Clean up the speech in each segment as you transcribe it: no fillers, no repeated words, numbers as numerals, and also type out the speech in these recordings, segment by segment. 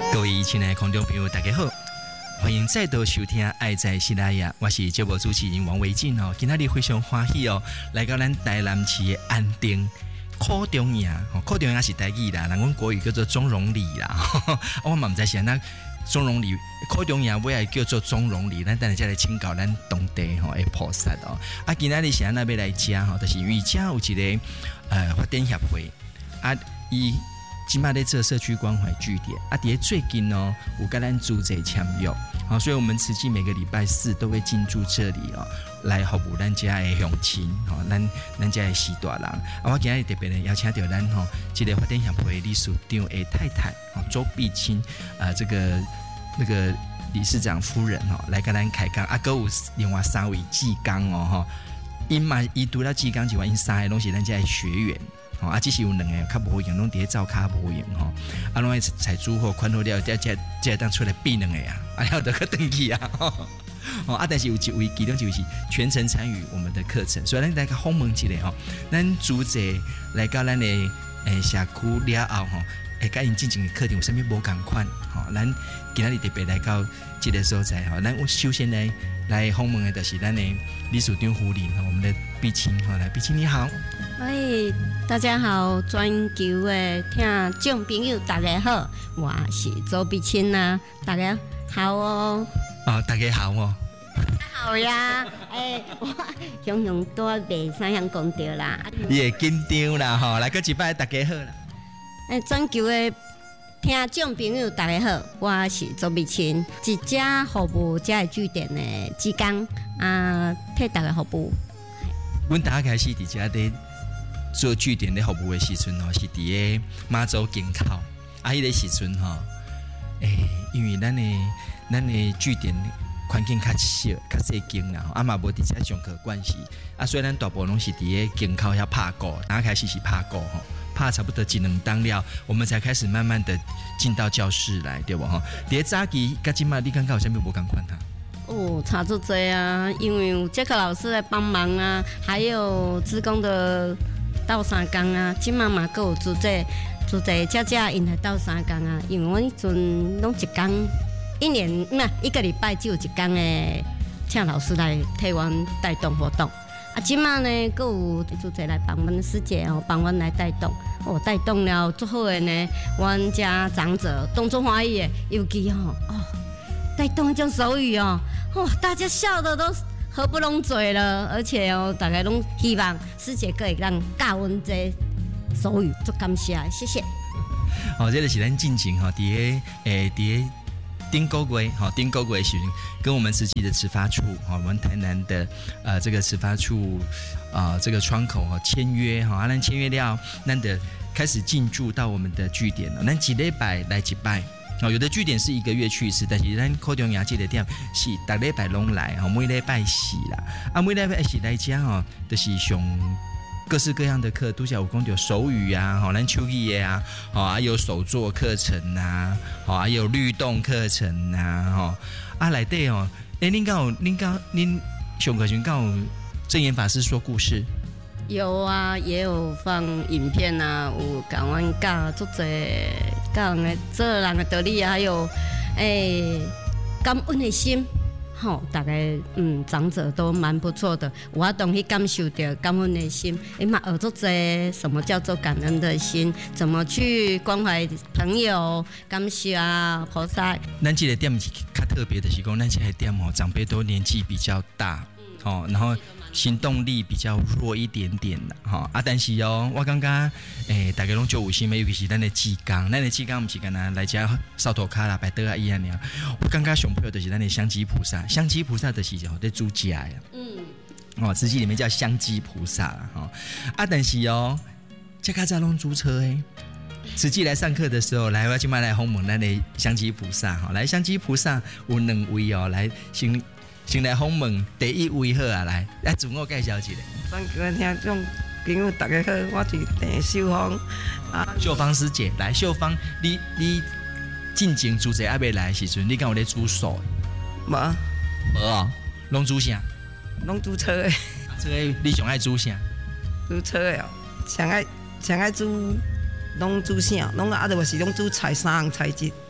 各位亲爱的观众朋友，大家好，欢迎再度收听《爱在西拉雅》，我是节目主持人王维进哦。今天非常欢喜哦，来到咱台南市的安定考中营，考中营是台语啦，人讲国语叫做中荣里啦。我嘛唔知是那中荣里考中营尾系叫做中荣里，咱等下再来请教咱当地吼的菩萨哦。啊，今仔日是安那要来食吼，就是因为遮有一个发展协会啊，伊。今麦在做社区关怀据点啊，伫最近哦，有跟咱组织签约，好，所以我们慈济每个礼拜四都会进驻这里哦，来服务咱家的乡亲，吼，咱家的时大人。啊，我今日特别的邀请到咱吼，这个发展协会理事长的太太，周碧清，这个那个理事长夫人吼，来跟咱开讲，啊，还有另外3位志工哦，吼，伊除了志工之外，因3个拢是咱家的学员。啊，只是有2个较无用，拢伫咧灶骹无用吼。啊，拢爱采煮好、款好了，才当出来比2个啊，啊，了就去登去啊。啊，但是有一位其中就是全程参与我们的课程，所以咱来个访问一下吼，咱组织来到咱的社区了后吼，会甲因进行的课程有啥物无共款？吼，咱今仔日特别来到这个所在吼，咱首先来访问的就是咱的理事长夫人，我们的碧清，好，来，碧清你好。 喂，大家好，全球的听众朋友大家好，我是周碧清啊，大家好哦。 哦，大家好哦。 好呀，我雄雄都袂使样讲到啦。 你会紧张啦吼，来个一摆大家好啦。 全球的听众朋友大家好，我是周碧清，一家服务这据点的志工啊，替大家服务。 阮大家开始伫遮伫做据点咧服务的时阵吼，是伫个马祖境口啊，迄个时阵吼，因为咱的据点环境较小、较细间啦，啊嘛无伫遮上课关系啊，所以咱大部分拢是伫个境口遐拍鼓，大家开始是拍鼓吼，拍差不多1、2档了，我们才开始慢慢的进到教室来，对不吼？伫个早期甲即马，你感觉有啥物无共款哈？ 哦，差足多啊，因为有杰克老师来帮忙啊，还有志工的斗相共啊，即马嘛阁有组织家因来斗相共啊，因为我迄阵拢一工一个礼拜只有1工的，请老师来替阮带动活动。啊，即马呢阁有组织来帮阮师姐哦，帮阮来带动，带动了最好的呢，阮家长者动作欢喜的，尤其带动一种手语大家笑的都合不拢嘴了，而且大家拢希望师姐可以让教阮这手语，足感谢，谢谢。 这个是咱进行伫个顶个月时跟我们慈济的慈发处我们台南的这个慈发处这个窗口签约咱签约了，咱的开始进驻到我们的据点了，咱一礼拜来一摆。有的据点是1个月去一次，但是咱考中央这个点是每礼拜拢来，每礼拜四啦。啊，每礼拜四来讲就是上各式各样的课，拄则有讲到手语啊，咱手语的啊，还有手作课程啊，还有律动课程啊，内底恁上课时敢有证严法师说故事？ 有啊，也有放影片啊，有甲阮教足侪教人的做人的道理啊，还有感恩的心，大概长者都蛮不错的，我当去感受到感恩的心，嘛学足侪什么叫做感恩的心，怎么去关怀朋友，感谢菩萨。 咱这个点是较特别的是讲，咱这个点长辈都年纪比较大，然后行动力比较弱一点点啦，但是我感觉大家拢做有心的，尤其是咱的志工，不是干那来遮扫涂骹啦、摆桌啊伊安尔，我感觉上配就是咱的香积菩萨，香积菩萨就是在煮食呀，慈济里面叫香积菩萨啦，但是这较早拢租车慈济来上课的时候，来我今摆来访问咱的香积菩萨，来香积菩萨有2位来先来访问第1位好啊，来自我介绍一下。 全球的听众朋友大家好，我是陈秀芳秀芳师姐，来秀芳，你进前主持还没来的时阵，你敢有咧煮素？无拢煮啥？ 拢煮车的。 这个你上爱煮啥？ 煮车的上爱煮，拢煮啥？拢就是拢煮菜3样菜一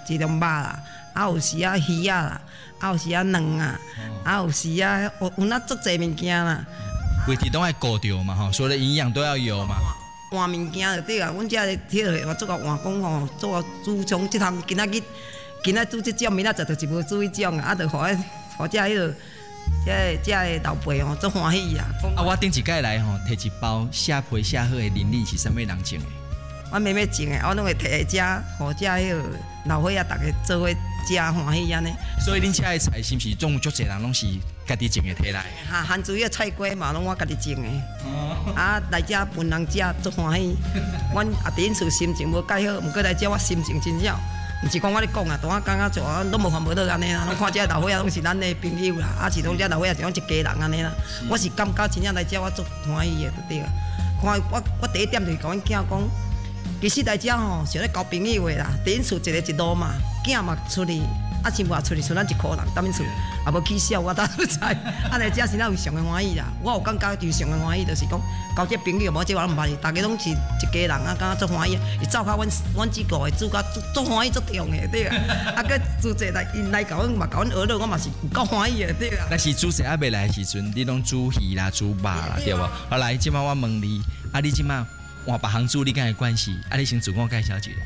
一种肉啦，有时鱼啦，有时卵啊，有时有那足侪物件啦。 规体都爱顾着嘛吼，所有的营养都要有嘛。 换物件就对啊，阮遮迄个做个换工吼，做个煮从即项今仔煮即种，明仔载就是无煮迄种啊，就互遮迄个遮个老爸吼足欢喜啊。 我顶一届来吼，摕一包下皮下好的磷力是啥物人种的？ 我妹妹种的，我拢会摕来遮，互遮迄个老伙仔逐个做伙食欢喜安尼。 所以恁遮的菜是毋是总有足侪人拢是家己种的摕来？ 番薯个菜瓜嘛，拢我家己种的。来遮分人食足欢喜。阮伫因厝心情无介好，毋过来遮我心情真少。毋是讲我咧讲啊，当我感觉就拢无烦无恼安尼啦。拢看遮老伙仔拢是咱的朋友啦，是拢遮老伙仔就讲一家人安尼啦。我是感觉真正来遮我足欢喜的，对啊。看我第一点就是甲阮囝讲。其实来遮吼，是咧交朋友的啦。伫因厝一个一路嘛，囝嘛出去，亲母也出去，剩咱一箍人，踮因厝也无起笑，我当不知。来遮是咱有上个欢喜啦。我有感觉就上个欢喜，就是讲交这朋友，无这我拢毋捌，大家拢是一家人啊，感觉足欢喜。伊走较阮即个煮甲足欢喜足重的，对啊。佮煮者来因来甲阮嘛，甲阮学了，我嘛是有够欢喜的，对啊。 但是煮食还袂来的时阵，你拢煮鱼啦、煮肉啦，对无？好来，即摆我问你，你即摆？换别行助你敢有关系？你先自我介绍一下。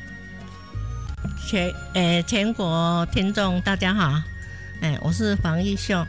全国听众大家好，我是黄玉秀，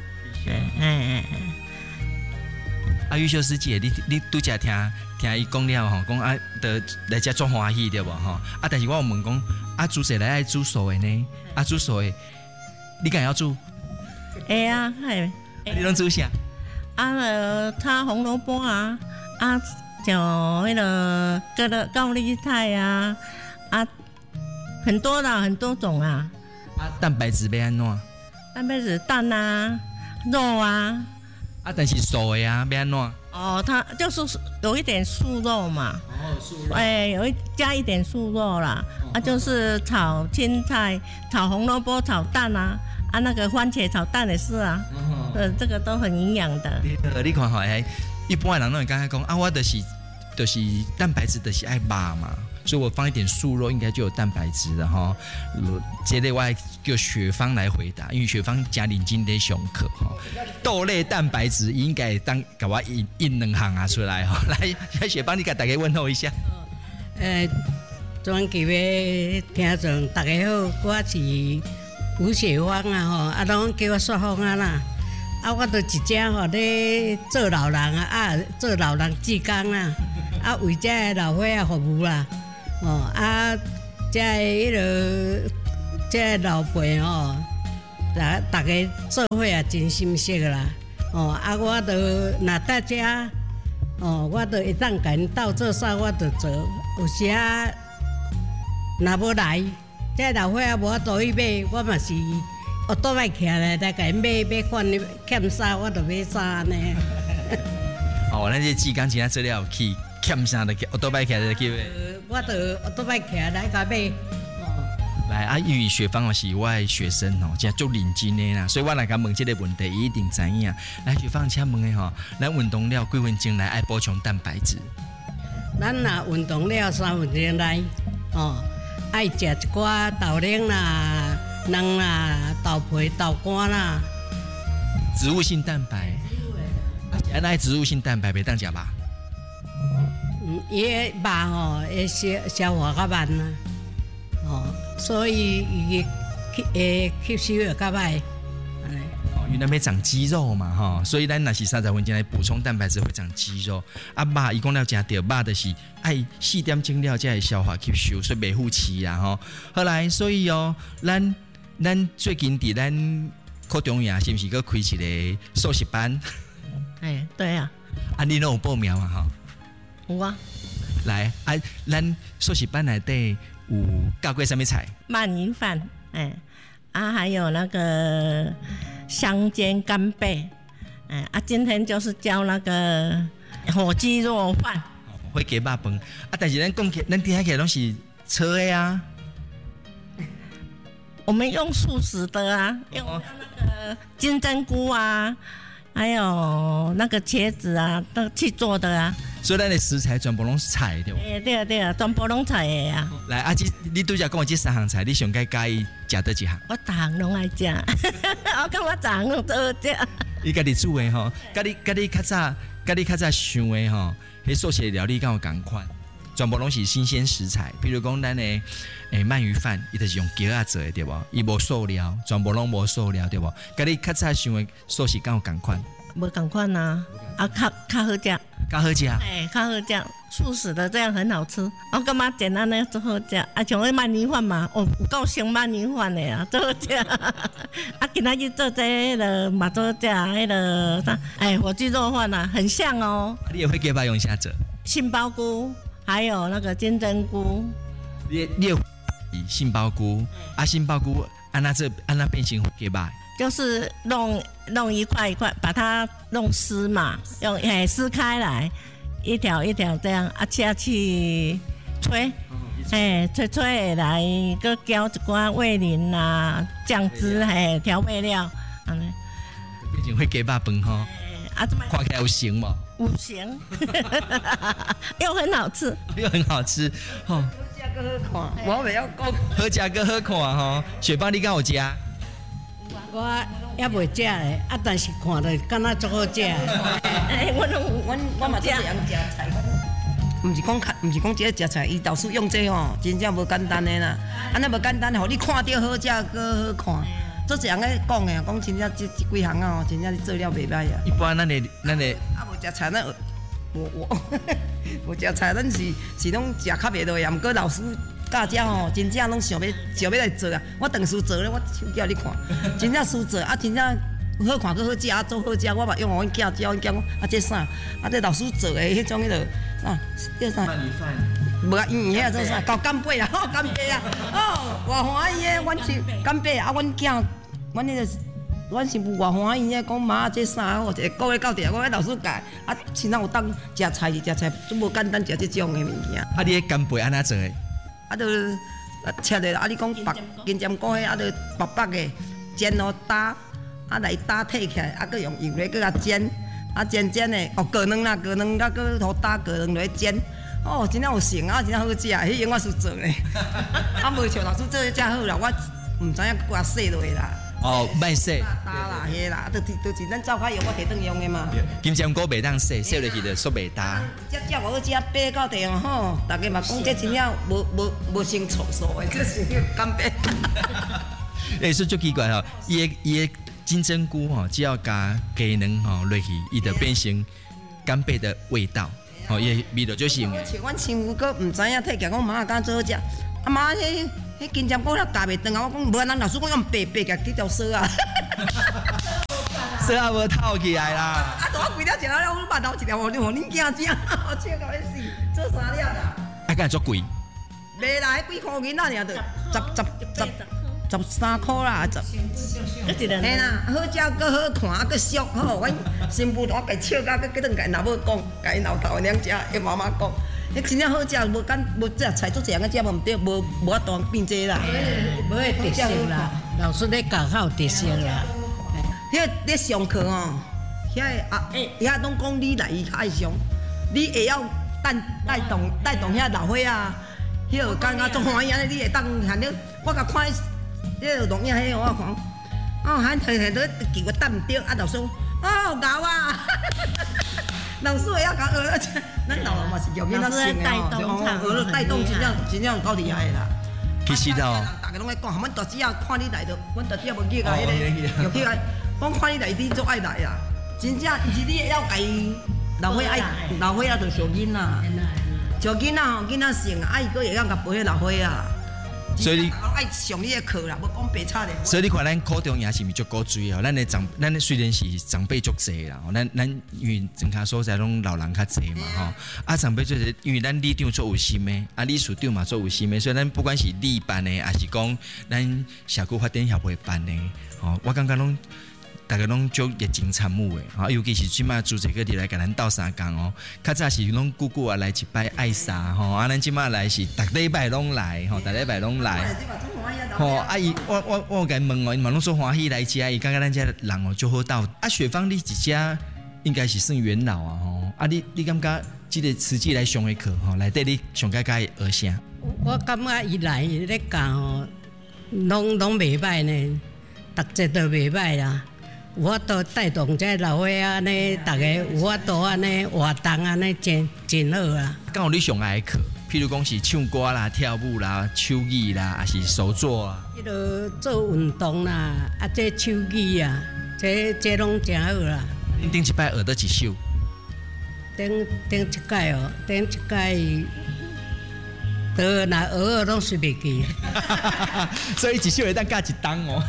玉秀师姐，你拄则听伊讲了吼，讲得来遮足欢喜对无吼？但是我有问讲，煮谁来爱煮素的呢？煮素的，你敢要煮？ 会啊， 你拢煮啥？ 炒红萝卜啊，像迄个高丽菜啊，很多啦，很多种啊。 蛋白质要安怎？ 蛋白质蛋啊，肉啊。 但是素的要安怎？ 它就是有一点素肉嘛。 素肉。 加一点素肉啦。就是炒青菜、炒红萝卜、炒蛋啊。那个番茄炒蛋也是啊。这个都很营养的。 你看吼，一般的人都会刚才讲我就是蛋白质就是爱肉嘛，所以我放一点素肉应该就有蛋白质的哈。这类我还叫雪芳来回答，因为雪芳加磷精的上课哈。豆类蛋白质应该当给我印两行出来哈。来，雪芳你给大家问候一下。 专辑的听众大家好，我是吴雪芳啊吼，拢叫我雪芳啊啦。我就一只吼咧做老人做老人志工啦，为遮个老伙仔服务啦，遮个迄落遮个老辈吼，大家做伙也真心惜啦，我就若大家，我就会当甲因斗做啥，我就做，有时若无来，遮老伙仔无法度去买，我嘛是。倒摆起来，来甲因买款欠衫，我就买衫安尼。 咱这志工真正做了去欠衫的，倒摆起来就去买。 我就倒摆起来来甲买。 来因为雪芳是我的学生真足认真的啦，所以我来甲问这个问题，伊一定知影。来，雪芳，请问的咱运动了几分钟来爱补充蛋白质？ 咱若运动了3分钟来，爱食一寡豆奶啦。人啦，豆皮、豆干啦， 植物性蛋白。那植物性蛋白袂当食吧？ 伊个肉会消化较慢啦，所以伊吸收会较歹。 因为咱要长肌肉嘛所以咱若是30分钟来补充蛋白质会长肌肉。肉伊讲了食到肉就是爱4点钟了才会消化吸收，所以袂负气啊好来，所以咱最近伫咱科中央是毋是搁开一个素食班？ 对啊。 你拢有报名啊有啊。 来咱素食班内底有教过什么菜？ 鳗鱼饭，还有那个香煎干贝，今天就是教那个火鸡肉饭， 火鸡肉饭但是咱听起来拢是错的啊。 我们用素食的啊，用那个金针菇啊，还有那个茄子啊，去做的啊。 所以咱的食材全部拢是菜对不？ 对对，全部拢菜的啊。 来，啊，你拄则讲这三项菜，你上介意食倒一项？ 我逐项拢爱食，我感觉逐项拢都好食。 伊家己煮的吼，甲你较早想的吼，迄素食料理敢有共款？全部拢是新鲜食材，比如讲咱的鳗鱼饭，伊就是用姜仔做的对无？伊无塑料，全部拢无塑料对无？甲你较早想的素食敢有共款？ 无共款啊，较好食， 较好食。 较好食。素食的这样很好吃，我感觉简单的最好食。啊，像迄鳗鱼饭嘛，有够像鳗鱼饭的啊，最好食。啊，今仔日做这个嘛做食迄个啥？火鸡肉饭啊，很像哦。 你也会给它用啥做？ 杏鲍菇，还有那个金针菇。 你有杏鲍菇，杏鲍菇按那变形会给吧？ 就是弄一块一块，把它弄丝嘛，用撕开来，一条一条这样下去吹，吹来，搁浇一寡味淋啦、酱汁，调味料， 变成会给吧饭吼。看起来有型无？ 有型，又很好吃， 又很好吃，吼。 好食搁好看，我袂晓讲。 好食搁好看吼，雪芳你敢有食？ 我也袂食嘞，但是看着敢若足好食。 我嘛做这样食菜，毋是讲这食菜，伊导师用这吼，真正无简单的啦。安尼无简单，互你看到好食搁好看。做这样个讲的，讲真正这几项啊，真正做了袂歹啊。 一般咱的无食菜咱我无食菜，咱是拢食较袂落呀。毋过老师教遮吼，真正拢想要来做啊。我当时做咧，我手叫你看，真正输做真正好看搁好食做好食。我嘛用阮囝教，阮囝讲这啥？这老师做的迄种啥？叫啥？ 鳗鱼饭。 无啊，迄做啥？搞干贝啊，干贝啊，偌欢喜的，阮是干贝啊，阮囝，阮媳妇偌欢喜的，讲妈这啥？一个月到地，我迄老师教，现在有当食菜是食菜，都无简单食这种的物件。 你迄干贝安怎做的？ 就切的，你讲白金针菇迄，就白白的煎咯打，来打剔起来，搁用油咧搁甲煎，煎的过卵啦，过卵，搁土打过卵落去煎。真正有成真正好食，迄样我是做咧。无像老师做遮好啦，我毋知影搁洗落啦。 卖洗。 打啦，迄啦，就是咱灶开用，我摕转用的嘛。 金针菇袂当洗，洗落去就煞袂打。 这无好食，掰到地方吼，大家嘛讲这真正无生臭素的，这是干贝。 是足奇怪吼，伊的金针菇吼，只要加鸡卵吼落去，伊就变成干贝的味道。伊味道就是用的。 像阮媳妇，佫毋知影摕起来，讲妈敢做好食。妈，迄金针菇了加袂断啊！我讲无，咱老师讲用白起来，去条丝啊。 丝啊无透起来啦。 我规条食了，我肉头一条，互恁囝食，我笑到要死。做三粒啦。 敢会足贵？ 袂啦，迄几箍银仔尔，就13箍啦，嘿啦，好食佫好看，佫俗吼。阮媳妇我家笑甲佫转甲因老母讲，甲因老头娘食，因妈妈讲，迄真正好食，无这菜做这样个食无毋对，无法度变这啦。 无迄特色啦，老师咧教较有特色啦。 迄咧上课哦，遐拢讲你来伊较爱上，你会晓带动遐老伙啊，迄个感觉足欢喜安尼，你会当含了，我甲看。迄个录影迄个我看，还都记我答唔对，老师咬啊，老师会晓讲咱老人嘛是叫囡仔性的哦，带动真正有够厉害的啦。 其实哦， 大家拢在讲，阮大姊仔看你来着，阮大姊仔无记啊，迄个又起来，讲看你来，你足爱来啦，真正毋是你会晓家老伙爱老伙仔就小囡仔，小囡仔吼囡仔性啊，伊佫会晓甲陪迄老伙啊。所以你爱上你的课啦，无讲白差的。 所以你看咱高中也是咪足古锥哦？咱虽然是长辈足济啦，咱因为整卡所在拢老人较济嘛吼。长辈就是因为咱理长做有心的，理事长嘛做有心的，所以咱不管是理办的，还是讲咱社区发展协会办的，我感觉拢。大家拢足热情参与的，尤其是即马组织个伫来甲咱斗相共哦。较早是拢久久来一摆爱啥吼，咱即马来是逐礼拜拢来吼，逐礼拜拢来。伊我甲伊问哦，伊嘛拢说欢喜来遮，伊感觉咱遮人哦足好斗。雪芳你一家应该是算元老啊吼，你感觉这个慈济来上的课吼，内底你上介介学啥？ 我感觉伊来咧教吼，拢袂歹呢，逐节都袂歹啦。有法度带动这老伙安尼，大家有法度安尼活动安尼，真好啦。 刚好你上爱的课，譬如讲是唱歌啦、跳舞啦、手艺啦，还是手作啊？ 迄落做运动啦，啊，这手艺啊，这拢真好啦。 恁顶一摆学倒一首？ 顶一届哦，顶一届，都若学拢随袂记。 所以一首会当教一档哦。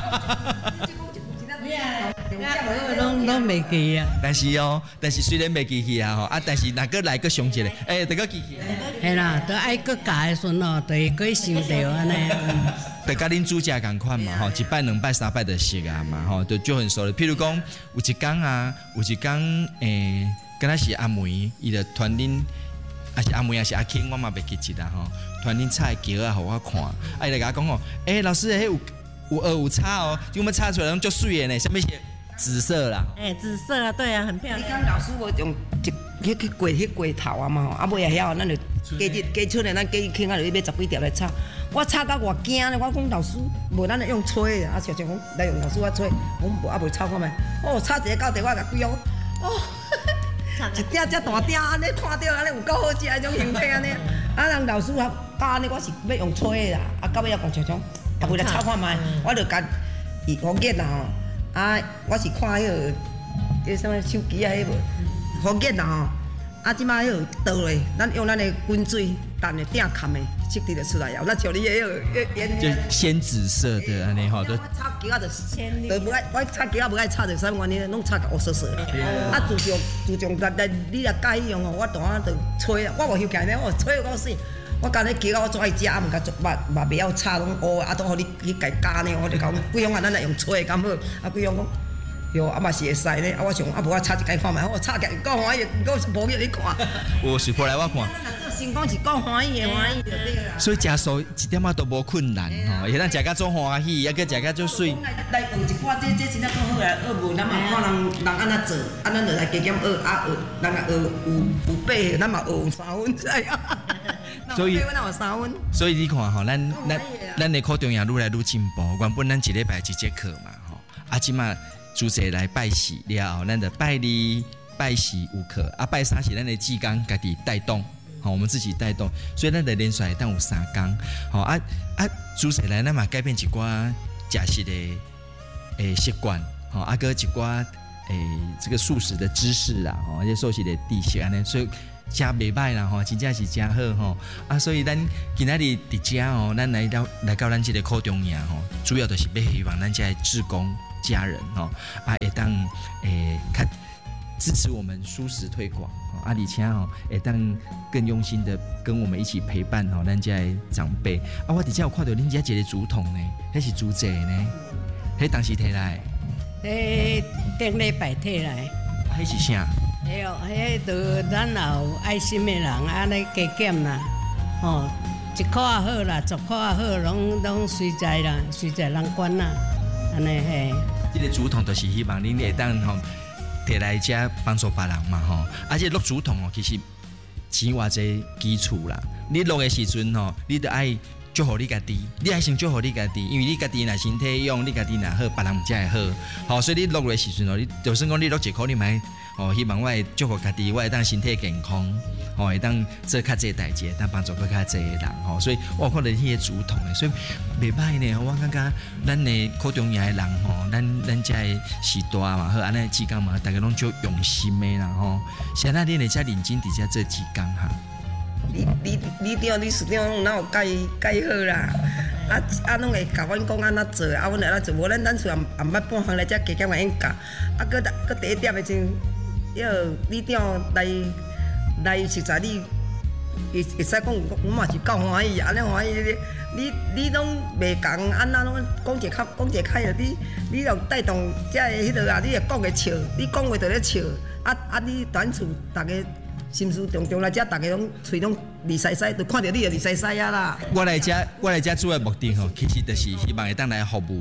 拢袂记啊。 但是虽然袂记起啊吼，但是若个来个上一个，得个记起。 系啦，都爱搁教的时阵哦，就会搁想着安尼。 就甲恁主家共款嘛吼，一摆两摆三摆就熟啊嘛吼，就很熟了。譬如讲有一天啊，敢若是阿梅，伊就传恁，啊是阿梅还是阿庆，我嘛袂记一啦吼，传恁菜桥啊，互我看，伊就甲我讲哦，老师迄有二有叉哦，就我们叉出来拢足水的呢，下面是紫色啦。 紫色啊，对啊，很漂亮。 你讲老师无用去过头啊嘛，啊尾也晓，咱就加出来，咱加轻啊，就买10几条来炒。我炒到偌惊咧，我讲老师，无咱用吹啊，常常讲来用老师我吹，我无啊未炒看觅，炒一个到底我甲规样，一鼎遮大鼎安尼看到安尼有够好食，迄种形体安尼。啊，人老师教安尼，我是要用吹的啦，啊到尾也讲常常，啊为了炒看觅，我就甲伊福建啦吼，啊我是看迄个什么手机啊迄无，福建啦吼。啊，即摆迄个倒咧，咱用咱的滚水淡的鼎冚的，色滴就出来了。咱像你迄个烟， 就鲜紫色的安尼吼，都炒鸡啊，就不爱，我炒鸡啊不爱炒就啥原因，拢炒个乌色色。啊，自从来你来教伊用吼，我当然就吹啊，我无休闲咧，我吹到死。我干咧鸡啊，我做爱食，啊，毋甲做嘛袂晓炒拢乌啊，都互你家加呢，我就讲规样啊，咱来用吹敢好，啊规样讲。哟，啊嘛是会使呢，啊我想啊无我炒一间看觅，我炒起来够欢喜，够无叫你看。 有是过来我看。 心讲是够欢喜的，欢喜就对啦。 所以食素一点仔都无困难吼，会当食甲做欢喜，还佫食甲做水。 来学一寡，这真正做好来，学无咱嘛看人安怎做，啊咱就来加减学，啊学，人啊学有8，咱嘛学有3分，知影？ 所以咱有3分。 所以你看吼，咱的课中也愈来愈进步。原本咱一礼拜一节课嘛吼，啊即马。主席来拜喜了后，咱就拜礼、拜喜有课，啊拜三是咱的志工家己带动，好，我们自己带动，所以咱的连续当有3工，好主席来咱嘛改变一寡食食的习惯，好个一寡这个素食的知识啦，吼，而且素食的知识安尼，所以真袂歹啦吼，真正是真好吼，所以咱今仔日伫遮吼，咱来到咱这个课中央吼，主要就是要希望咱这志工。家人会当较支持我们素食推广而且会当更用心的跟我们一起陪伴咱家的长辈我伫遮有看到恁家一个竹筒呢，迄是竹节呢，迄当时摕来， 顶礼拜摕来， 迄是啥？ 迄就咱有爱心的人安尼加减啦，1块也好啦，10块也好，拢随在啦，随在人管啦。安尼嘿， 这个竹筒就是希望恁会当摕来遮帮助别人嘛吼。而且录竹筒其实钱偌济基础啦。你录的时阵你得爱祝福你家己，你爱先祝福你家己，因为你家己若身体用，你家己若好，别人才会好。所以你录的时阵你就算讲你录1块，你买希望我会祝福家己，我会当身体健康。会当做较济代志，当帮助较济人所以我看到迄个竹筒所以袂歹呢。我感觉咱的课中央的人咱遮的时代嘛，好安尼志工嘛，大家拢足用心的啦现在恁会遮认真伫遮做志工哈？ 你长、理事长哪有介好啦？拢会甲阮讲安怎做，阮会安怎做。无咱厝暗捌半行来遮加减来应教，搁第一点的时，理长来实在你，会使讲，我嘛是够欢喜，安尼欢喜。你拢袂共，安那拢讲一个较的，你要带动遮个迄落啊，你会讲个笑，你讲话就咧笑。你咱厝大家心思重来遮，大家拢喙拢利西西，就看到你就利西西啊啦。 我来遮主要目的其实就是希望会当来服务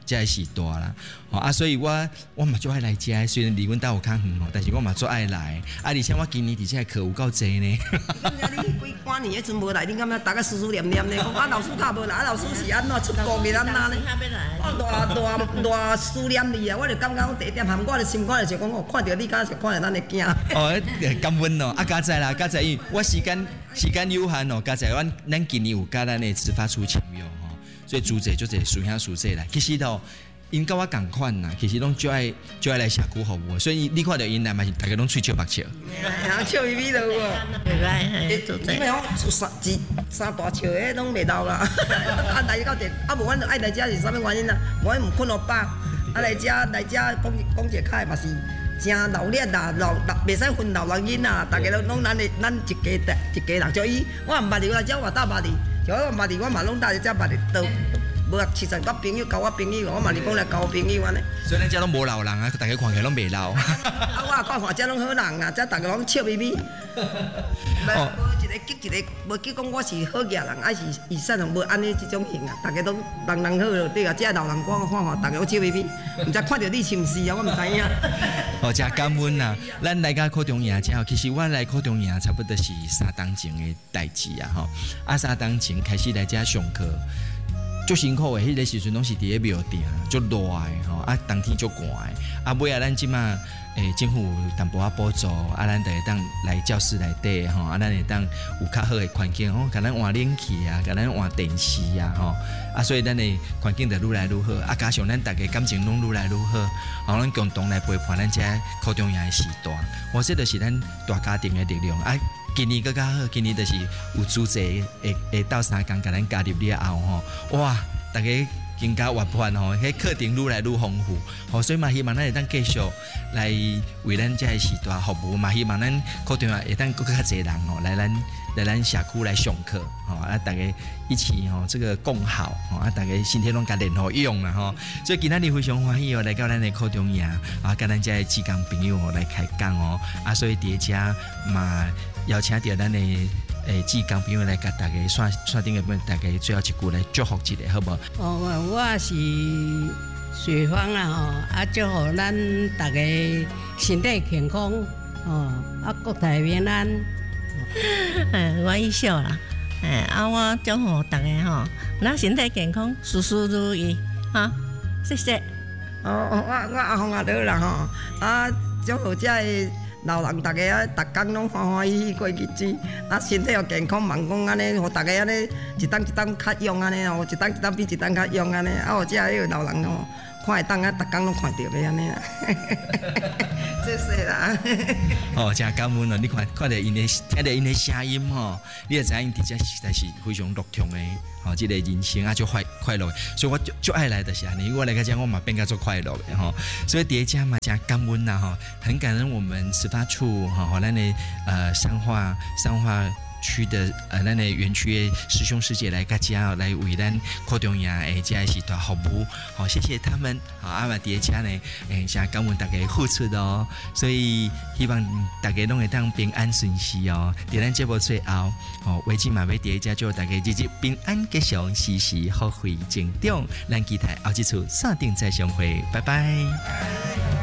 才会时大啦。所以我嘛最爱来遮，虽然离阮兜有较远但是我嘛最爱来。而且我今年伫遮课有够济呢。 你几半年迄阵无来，你敢若大家思思念念呢？讲老师较无来，老师是安怎出国去咱哪呢？我大思念你啊！我就感觉我第一点含我的心肝就讲哦，看到你敢是看到咱的囝。 感恩哦！加在啦，加在因我时间有限哦，加在咱今年有甲咱的执法处签约吼，所以组者就师兄师姐来，其实都因甲我共款呐，其实拢就爱来社区服务，所以你看到因来嘛是大家拢喙笑目笑， 人笑眯眯的有无？ 袂歹，组者。 你咪讲三大笑的拢袂到啦，来到这无阮爱来遮是啥物原因啊？无阮毋困落饱，来遮讲一开嘛是。真老练啦，袂使分老人囡啊，大家拢咱一家人，就伊我毋捌你来遮，我搭捌你，就我捌你，我嘛拢搭在遮捌你，都无其实我朋友交我朋友，我嘛是讲来交我朋友安尼。 所以咱遮拢无老人啊，大家看起来拢袂老。 我看遮拢好人啊，遮大家拢笑眯眯。无一个激一个，无去讲我是好野人，还是以善人，无安尼即种型啊。大家都人好了，对啊，遮老人看，大家都笑眯眯，毋知看到你是毋是啊？我毋知影。 真感恩啊！咱来到高中营之后，其实我来高中营差不多是3档前的代志啊，3档前开始来遮上课。足辛苦的，迄个时阵拢是伫咧庙埕，足热的冬天足寒的。尾啊，咱即马政府有淡薄仔补助，咱就会当来教室内底咱会当有较好的环境甲咱换冷气啊，甲咱换电视啊所以咱的环境就愈来愈好加上咱大家感情拢愈来愈好，咱共同来陪伴咱遮高中营的时代。这就是咱大家庭的力量今年更加好，今年就是有组织会斗3工，甲咱加入了后哇，大家更加活泼迄课程愈来愈丰富所以嘛希望咱会当继续来为咱这个时代服务嘛，希望咱课程会当更加侪人来咱社区来上课大家一起这个共好大家身体拢甲练好用啦所以今仔日非常欢喜来到咱的课中营甲咱这个志工朋友来开讲所以伫遮嘛邀请到咱的志工朋友来甲大家线顶的大家最后一句来祝福一下，好无？ 我是水芳啦祝福咱大家身体健康国泰民安。 我意笑啦，我祝福大家咱身体健康，事事如意谢谢。 我阿凤阿德啦祝福这个老人大家逐工拢欢欢喜喜过日子，身体又健康，望讲安尼，互大家安尼一档一档较勇安尼一档一档比一档较勇安尼，互这个老人看会当逐工拢看到的安尼啦。谢谢啦。 真感恩你看到因的听到因的声音你就知影因伫遮实在是非常乐痛的这个人生就快乐的，所以我就爱来的是安尼，我来到遮我嘛变甲做快乐的所以伫遮嘛真感恩啦很感恩我们执法处咱的彰化区的咱的园区的师兄师姐来甲遮来为咱课中营的遮是大服务谢谢他们嘛伫遮呢真感恩大家付出所以希望大家拢会当平安顺遂伫咱节目最后维基嘛要伫遮祝大家日日平安吉祥，时时福慧成长，咱期待后一次线顶再相会，拜拜。